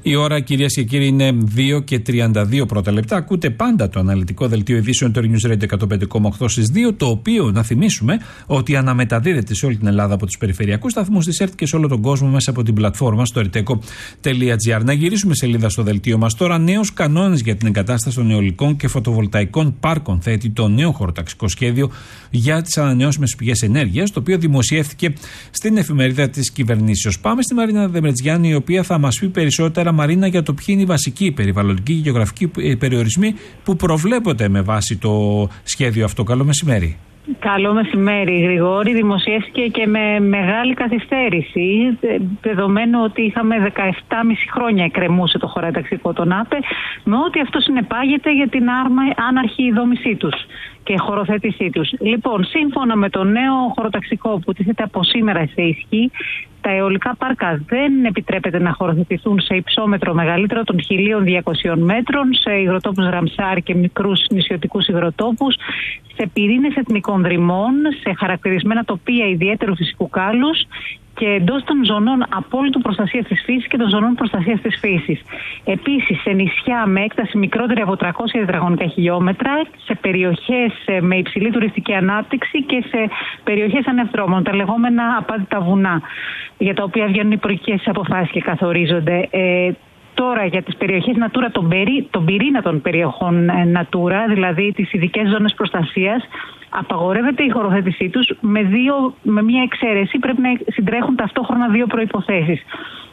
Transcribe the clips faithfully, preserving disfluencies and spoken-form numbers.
Η ώρα, κυρίες και κύριοι, είναι δύο και τριάντα δύο πρώτα λεπτά. Ακούτε πάντα το αναλυτικό δελτίο ειδήσεων του News Radio εκατόν πέντε κόμμα οκτώ στις δύο, το οποίο, να θυμίσουμε, ότι αναμεταδίδεται σε όλη την Ελλάδα από τους περιφερειακούς σταθμούς της ΕΡΤ και σε όλο τον κόσμο μέσα από την πλατφόρμα στο ερτέκο τελεία τζι άρ. Να γυρίσουμε σελίδα στο δελτίο μας τώρα. Νέους κανόνες για την εγκατάσταση των αιωλικών και φωτοβολταϊκών πάρκων θέτει το νέο χωροταξικό σχέδιο για τις ανανεώσιμες πηγές ενέργειας, το οποίο δημοσιεύθηκε στην εφημερίδα της κυβερνήσεως. Πάμε στη Μαρίνα Δεμερτζιάννη, η οποία θα μας πει περισσότερα, Μαρίνα, για το ποιοι είναι οι βασικοί περιβαλλοντικοί και γεωγραφικοί περιορισμοί που προβλέπονται με βάση το σχέδιο αυτό. Καλό μεσημέρι. Καλό μεσημέρι, Γρηγόρη. Δημοσιεύτηκε και με μεγάλη καθυστέρηση, δεδομένου ότι είχαμε δεκαεπτά και μισό χρόνια εκκρεμούσε το χωροταξικό των ΑΠΕ, με ό,τι αυτό συνεπάγεται για την άρμα, άναρχη δόμησή τους και χωροθέτησή τους. Λοιπόν, σύμφωνα με το νέο χωροταξικό που τίθεται από σήμερα σε ισχύ, τα αιωλικά πάρκα δεν επιτρέπεται να χωροθετηθούν σε υψόμετρο μεγαλύτερο των χίλια διακόσιων μέτρων, σε υγροτόπους Ραμσάρ και μικρούς νησιωτικούς υγροτόπους, σε πυρήνες εθνικών δρυμών, σε χαρακτηρισμένα τοπία ιδιαίτερου φυσικού κάλους και εντός των ζωνών απόλυτου προστασίας της φύσης και των ζωνών προστασίας της φύσης. Επίσης, σε νησιά με έκταση μικρότερη από τριακόσια τετραγωνικά χιλιόμετρα, σε περιοχές με υψηλή τουριστική ανάπτυξη και σε περιοχές ανευδρόμων, τα λεγόμενα απάντητα βουνά, για τα οποία βγαίνουν υπουργικές αποφάσεις και καθορίζονται. Ε, Τώρα για τις περιοχές Natura, τον, περί, τον πυρήνα των περιοχών Natura, δηλαδή τις ειδικές ζώνες προστασίας, απαγορεύεται η χωροθέτησή τους με, δύο, με μια εξαίρεση. Πρέπει να συντρέχουν ταυτόχρονα δύο προϋποθέσεις.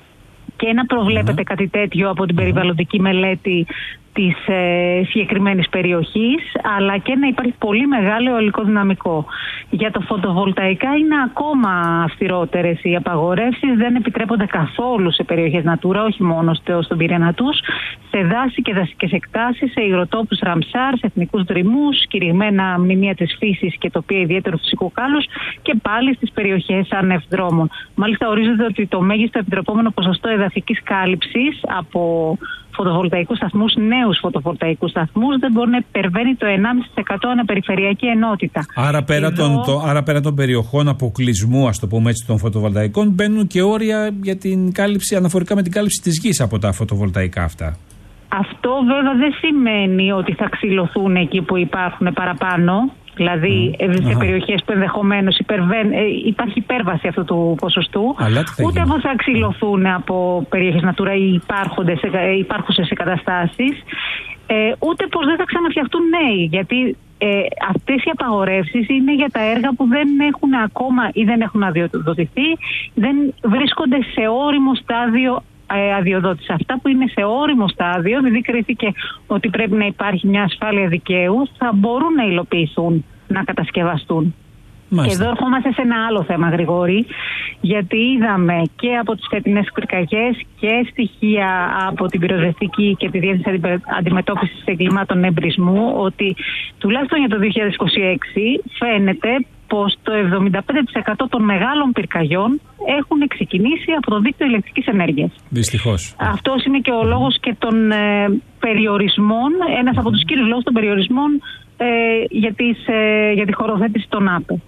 Και να προβλέπεται mm-hmm. κάτι τέτοιο από την περιβαλλοντική μελέτη της ε, συγκεκριμένης περιοχής, αλλά και να υπάρχει πολύ μεγάλο αιωλικό δυναμικό. Για το φωτοβολταϊκά είναι ακόμα αυστηρότερες οι απαγορεύσεις, δεν επιτρέπονται καθόλου σε περιοχές Natura, όχι μόνο στον πυρήνα τους, σε δάση και δασικές εκτάσεις, σε υγροτόπους Ραμσάρ, σε εθνικούς δρυμούς, κηρυγμένα μνημεία της φύσης και τοπία ιδιαίτερου φυσικού κάλους και πάλι στις περιοχές ανευδρόμων. Μάλιστα, ορίζεται ότι το μέγιστο επιτρεπόμενο ποσοστό εδαφικής κάλυψης από φωτοβολταϊκούς σταθμούς, νέους φωτοβολταϊκούς σταθμούς, δεν μπορεί να υπερβαίνει το ενάμιση τοις εκατό αναπεριφερειακή ενότητα. Άρα πέρα, Εδώ... των, το, άρα πέρα των περιοχών αποκλεισμού, ας το πούμε έτσι, των φωτοβολταϊκών, μπαίνουν και όρια για την κάλυψη, αναφορικά με την κάλυψη της γης από τα φωτοβολταϊκά αυτά. Αυτό βέβαια δεν σημαίνει ότι θα ξυλωθούν εκεί που υπάρχουν παραπάνω. Δηλαδή mm. σε uh-huh. περιοχές που ενδεχομένως υπερβεν, ε, υπάρχει υπέρβαση αυτού του ποσοστού, ούτε πως θα ξυλωθούν από περιοχές Natura ή υπάρχουσες εγκαταστάσεις, ε, ούτε πως δεν θα ξαναφτιαχτούν νέοι. Γιατί ε, αυτές οι απαγορεύσεις είναι για τα έργα που δεν έχουν ακόμα ή δεν έχουν αδειοδοτηθεί, δεν βρίσκονται σε όριμο στάδιο αδειοδότηση. Αυτά που είναι σε όριμο στάδιο, επειδή κρίθηκε ότι πρέπει να υπάρχει μια ασφάλεια δικαίου, θα μπορούν να υλοποιηθούν, να κατασκευαστούν. Μάλιστα. Και εδώ ερχόμαστε σε ένα άλλο θέμα, Γρηγόρη, γιατί είδαμε και από τις φετινές πυρκαγιές και στοιχεία από την πυροσβεστική και τη Διεύθυνση Αντιμετώπισης Εγκλημάτων Εμπρισμού, ότι τουλάχιστον για το δύο χιλιάδες είκοσι έξι φαίνεται πως το εβδομήντα πέντε τοις εκατό των μεγάλων πυρκαγιών έχουν ξεκινήσει από το δίκτυο ηλεκτρικής ενέργειας. Δυστυχώς. Αυτός είναι και ο λόγος και των ε, περιορισμών, ένας από τους κύριους λόγους των περιορισμών ε, για, τις, ε, για τη χωροθέτηση των ΑΠΕ.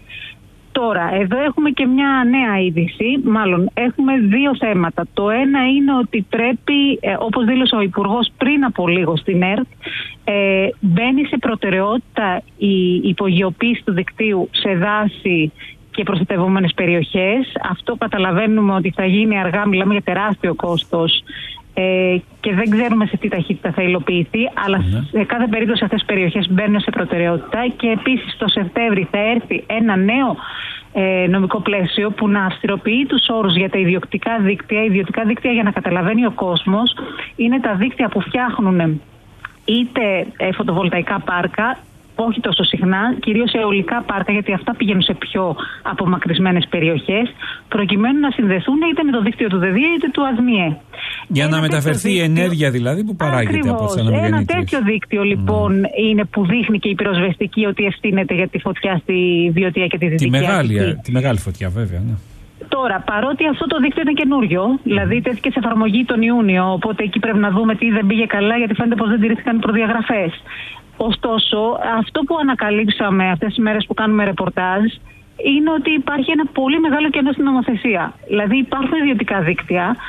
Τώρα, εδώ έχουμε και μια νέα είδηση, μάλλον έχουμε δύο θέματα. Το ένα είναι ότι πρέπει, ε, όπως δήλωσε ο Υπουργός πριν από λίγο στην ΕΡΤ, ε, μπαίνει σε προτεραιότητα η υπογειοποίηση του δικτύου σε δάση και προστατευόμενες περιοχές. Αυτό καταλαβαίνουμε ότι θα γίνει αργά, μιλάμε για τεράστιο κόστος ε, και δεν ξέρουμε σε τι ταχύτητα θα υλοποιηθεί, αλλά mm-hmm. σε κάθε περίπτωση αυτές τις περιοχές μπαίνουν σε προτεραιότητα και επίσης το Σεπτέμβρη θα έρθει ένα νέο ε, νομικό πλαίσιο που να αυστηροποιεί τους όρους για τα ιδιωτικά δίκτυα. Ιδιωτικά δίκτυα, για να καταλαβαίνει ο κόσμος, είναι τα δίκτυα που φτιάχνουν είτε ε, φωτοβολταϊκά πάρκα, όχι τόσο συχνά, κυρίως αιωλικά πάρκα, γιατί αυτά πηγαίνουν σε πιο απομακρυσμένες περιοχές, προκειμένου να συνδεθούν είτε με το δίκτυο του ΔΕΔΙΕ είτε του ΑΔΜΙΕ. Για ένα να μεταφερθεί η ενέργεια δηλαδή που παράγεται. Ακριβώς. Από τις αναμογεννήτριες. Ένα τέτοιο δίκτυο λοιπόν mm. είναι που δείχνει και η πυροσβεστική ότι ευθύνεται για τη φωτιά στη Βιωτία και τη Δυτική τη μεγάλη, τη μεγάλη φωτιά βέβαια, ναι. Τώρα, παρότι αυτό το δίκτυο είναι καινούριο, δηλαδή τέθηκε σε εφαρμογή τον Ιούνιο, οπότε εκεί πρέπει να δούμε τι δεν πήγε καλά, γιατί φαίνεται πως δεν τηρήθηκαν οι προδιαγραφές. Ωστόσο, αυτό που ανακαλύψαμε αυτές τις μέρες που κάνουμε ρεπορτάζ είναι ότι υπάρχει ένα πολύ μεγάλο κενό στην νομοθεσία. Δηλαδή υπάρχουν ιδιωτικά δίκτυα